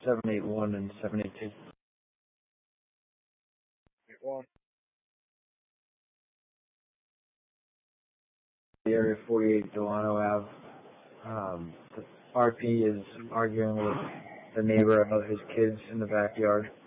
781 and 782. One. The area 48 Delano Ave. The RP is arguing with the neighbor about his kids in the backyard.